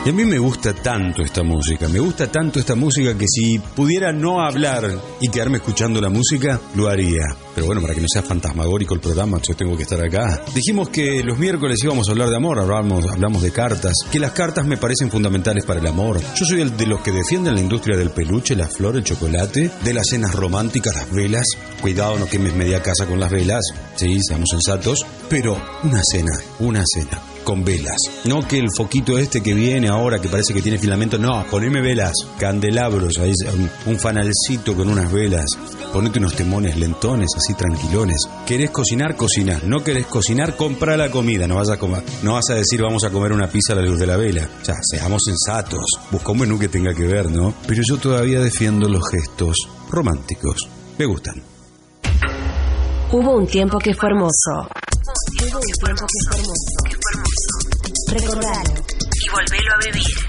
Y a mí me gusta tanto esta música, que si pudiera no hablar y quedarme escuchando la música, lo haría. Pero bueno, para que no sea fantasmagórico el programa, yo tengo que estar acá. Dijimos que los miércoles íbamos a hablar de amor, hablamos de cartas, que las cartas me parecen fundamentales para el amor. Yo soy de los que defienden la industria del peluche, la flor, el chocolate, de las cenas románticas, las velas. Cuidado, no quemes media casa con las velas, sí, seamos sensatos, pero una cena con velas, no que el foquito este que viene ahora que parece que tiene filamento, no, poneme velas, candelabros, ahí, un fanalcito con unas velas, ponete unos temones lentones, así tranquilones. ¿Querés cocinar? Cocinás. No querés cocinar, comprá la comida, no vas a decir vamos a comer una pizza a la luz de la vela. O sea, seamos sensatos, busca un menú que tenga que ver, ¿no? Pero yo todavía defiendo los gestos románticos, me gustan. Hubo un tiempo que fue hermoso. Recordalo y volvelo a vivir.